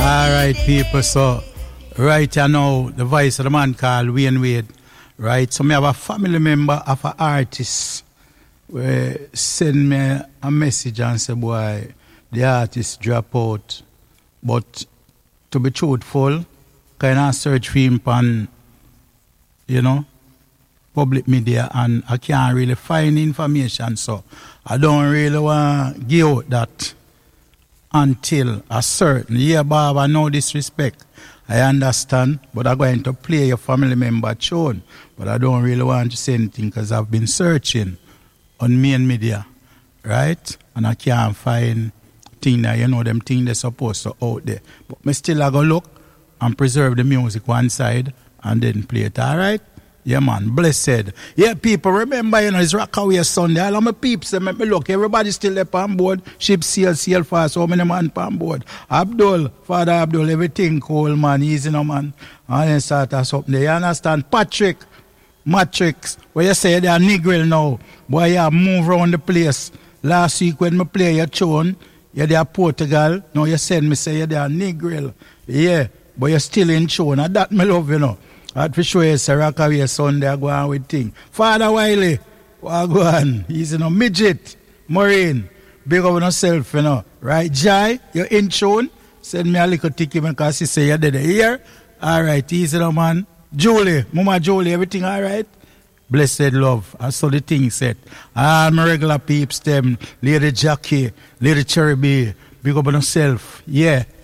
Alright, people, so right now, the voice of the man called Wayne Wade. Right, so me have a family member of an artist where send me a message and say, boy, the artist drop out. But to be truthful, kind of search for him on, public media, and I can't really find information, so I don't really want to give out that until a certain year, Baba, no disrespect. I understand, but I'm going to play your family member tune. But I don't really want to say anything because I've been searching on main media, right? And I can't find things that, them things they're supposed to out there. But me still I go look and preserve the music one side and then play it, all right? Yeah, man, blessed. Yeah, people, remember, it's Rockaway Sunday. All of my peeps, make me look. Everybody still there on board. Ship sail fast. How many man on board? Abdul, Father Abdul, everything cool, man. Easy, no, man. And then start us up there. You understand? Patrick, Matrix, where you say they're Negril now. Boy, you move around the place. Last week when me play your tune, you're there Portugal. Now you send me say you're there Negril. Yeah, but you're still in tune. And that me love, I'd for sure it's a Rockaway Sunday I go on with thing. Father Wiley, I go on. He's midget, Maureen, big up on yourself, Right, Jai, you're in tune. Send me a little ticket because he say you're dead here. All right, easy man. Julie, Mama Julie, everything all right? Blessed love. I saw the thing set. All my regular peeps, them, Lady Jackie, Lady Cherry B, big up on yourself. Yeah.